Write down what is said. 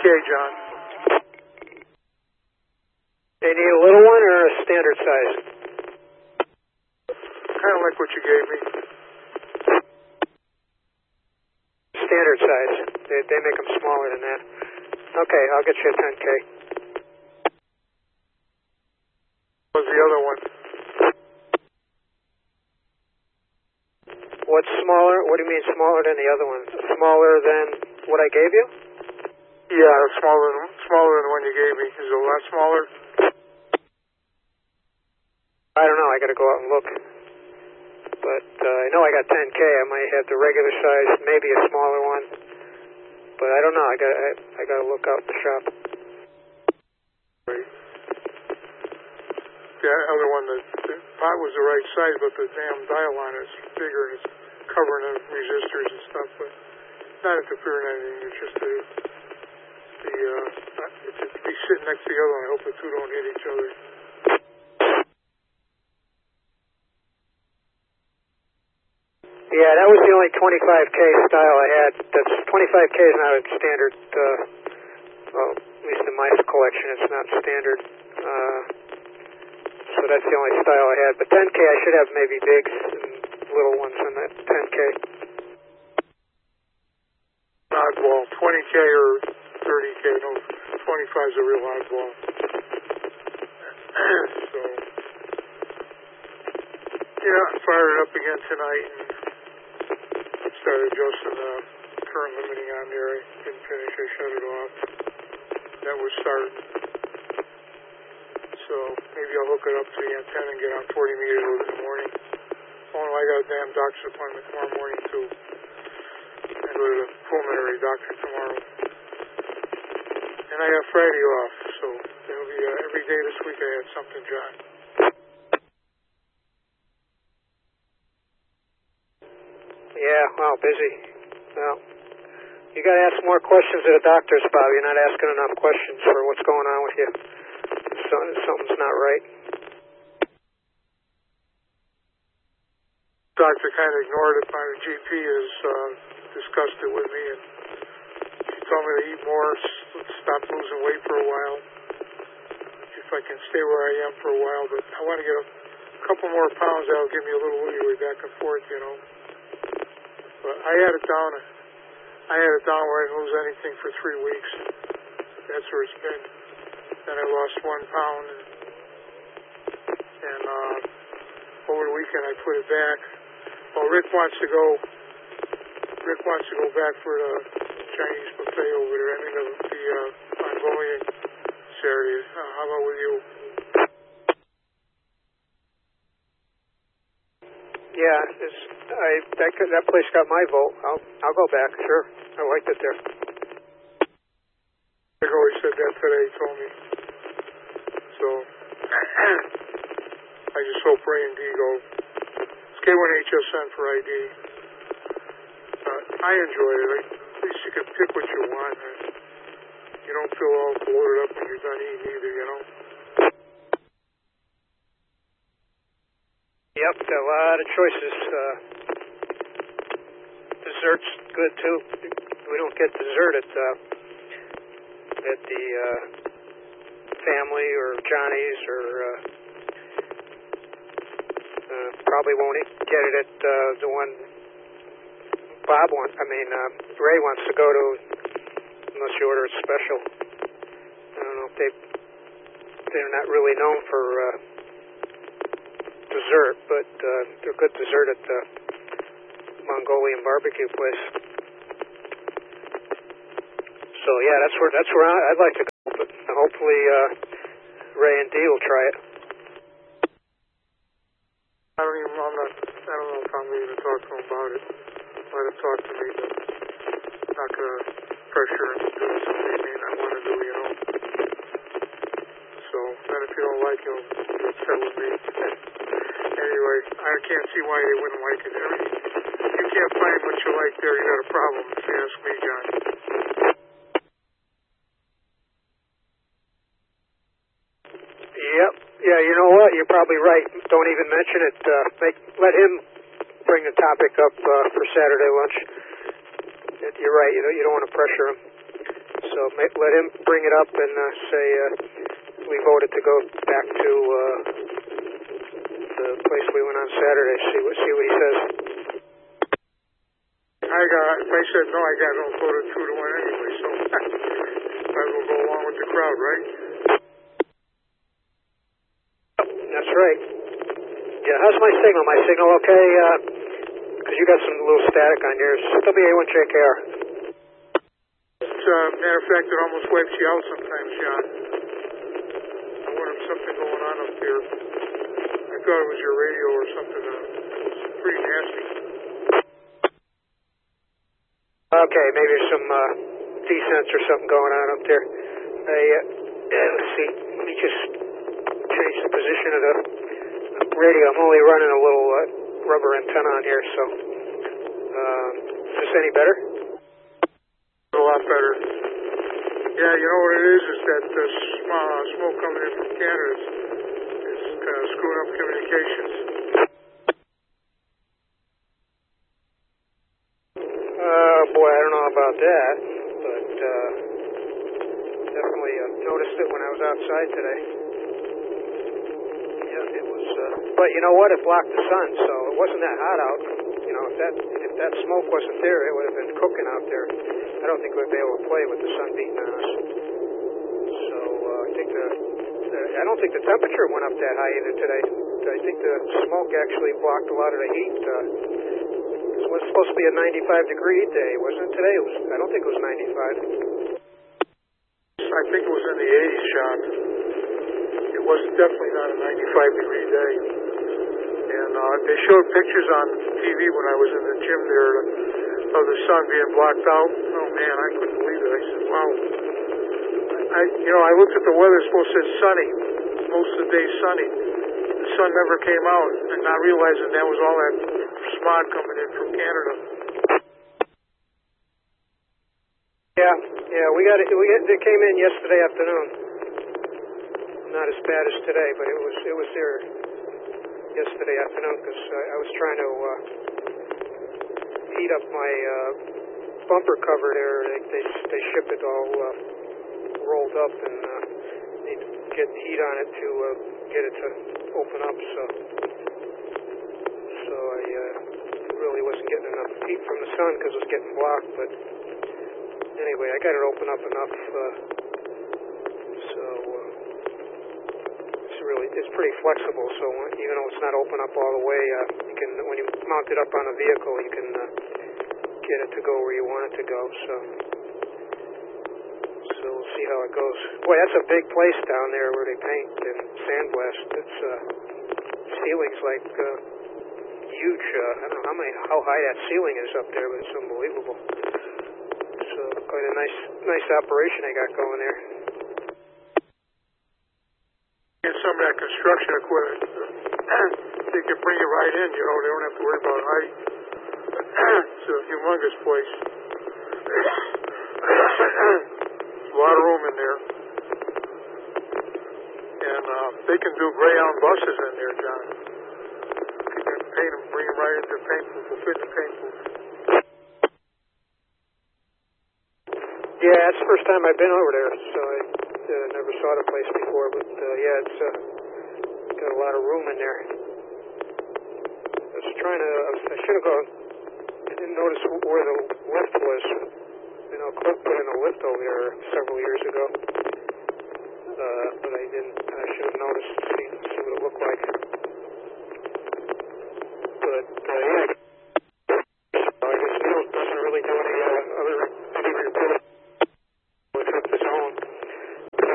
John. They need a little one or a standard size? Kind of like what you gave me. Standard size. They make them smaller than that. Okay, I'll get you a 10K. What's the other one? What's smaller? What do you mean smaller than the other one? Smaller than what I gave you? Yeah, smaller than the one you gave me. Is it a lot smaller? I don't know. I got to go out and look. But I know I got 10K. I might have the regular size, maybe a smaller one. But I don't know. I got to look out in the shop. Right. The other one, the pot was the right size, but the damn dial on it is bigger and it's covering the resistors and stuff. But not interfering with anything. It's just it's be sitting next to the other one. I hope the two don't hit each other. Yeah, that was the only 25K style I had. That's 25K is not a standard. Well, at least in my collection, it's not standard. So that's the only style I had. But 10K, I should have maybe bigs and little ones in that 10K. Oddball, 20K or 30K. No, 25 is a real oddball. So, yeah, I fired it up again tonight and started adjusting the current limiting on there. I didn't finish. I shut it off. That was starting. So maybe I'll hook it up to the antenna and get on 40 meters with it in the morning. Oh no, I got a damn doctor's appointment tomorrow morning too. I go to the pulmonary doctor tomorrow. And I got Friday off, so it'll be every day this week I had something, John. Yeah, well, busy. Well, you got to ask more questions at the doctor's, Bob. You're not asking enough questions for what's going on with you. Something's not right. Doctor kind of ignored it. My GP has discussed it with me, and she told me to eat more, stop losing weight for a while, if I can stay where I am for a while. But I want to get a couple more pounds. That'll give me a little leeway back and forth, you know. But I had it down where I didn't lose anything for 3 weeks. That's where it's been. Then I lost 1 pound, and over the weekend I put it back. Well, Rick wants to go back for the Chinese buffet over there. I mean the Mongolian Saturday. How about with you? Yeah, that place got my vote. I'll go back. Sure, I liked it there. Rick always said that today. He told me. So I just hope Ray and Dee go. It's K1HSN for ID. I enjoy it. At least you can pick what you want. And you don't feel all bloated up when you're done eating either, you know. Yep, got a lot of choices. Dessert's good too. We don't get dessert at the Family or Johnny's or probably won't get it at the one Ray wants to go to unless you order it special. I don't know if they're not really known for dessert, but they're good dessert at the Mongolian barbecue place. So yeah, that's where I'd like to go. But hopefully Ray and Dee will try it. I don't know if I'm going to talk to him about it. Let him talk to me, but I'm not going to pressure him to do something he may not want to do, you know. So then if you don't like it, you'll upset with me. Anyway, I can't see why they wouldn't like it. If you can't find what you like there, you got a problem, if you ask me, John. Yep. Yeah, you know what? You're probably right. Don't even mention it. Let him bring the topic up for Saturday lunch. You're right. You don't want to pressure him. So let him bring it up and say we voted to go back to the place we went on Saturday. See what he says. If I said no, I got no voted 2-1 anyway, so I will go along with the crowd, right? That's right. Yeah, how's my signal? My signal okay? Because you got some little static on yours. WA1JKR. Matter of fact, it almost wipes you out sometimes, John. I wonder if something going on up there. I thought it was your radio or something. It's pretty nasty. Okay, maybe there's some descents or something going on up there. Let's see. Let me just change the position of the radio. I'm only running a little rubber antenna on here, so is this any better? A lot better. Yeah, you know what it is that the smoke coming in from Canada is kind of screwing up communications. Boy, I don't know about that, but definitely noticed it when I was outside today. Yeah, it was, but you know what? It blocked the sun, so it wasn't that hot out. You know, if that smoke wasn't there, it would have been cooking out there. I don't think we'd be able to play with the sun beating on us. So I don't think the temperature went up that high either today. I think the smoke actually blocked a lot of the heat. It was supposed to be a 95-degree day, wasn't it today? I don't think it was 95. I think it was in the 80s, Sean. It was definitely not a 95-degree day. And they showed pictures on TV when I was in the gym there of the sun being blocked out. Oh, man, I couldn't believe it. I said, wow. I looked at the weather. It's supposed to say sunny. Most of the day sunny. The sun never came out, and not realizing that was all that smog coming in from Canada. Yeah, it came in yesterday afternoon. Not as bad as today, but it was there yesterday afternoon because I was trying to heat up my bumper cover there. They ship it all rolled up, and need to get heat on it to get it to open up. So I really wasn't getting enough heat from the sun because it was getting blocked. But anyway, I got it open up enough. So it's pretty flexible. So even though it's not open up all the way, you can, when you mount it up on a vehicle, you can get it to go where you want it to go. So we'll see how it goes. Boy, that's a big place down there where they paint and sandblast. It's ceiling's like huge. I don't know how high that ceiling is up there, but it's unbelievable. So quite a nice operation they got going there. And some of that construction equipment, they can bring it right in. They don't have to worry about height. It's a humongous place. A lot of room in there. And they can do Greyhound buses in there, John. You can paint them, bring them right into the paint booth, will fit in the paint booth. Yeah, that's the first time I've been over there, so I never saw the place before, but yeah, it's got a lot of room in there. I should have gone, I didn't notice where the lift was. Cliff put in a lift over there several years ago, but I didn't. I should have noticed to see what it looked like. But yeah, I guess it doesn't really do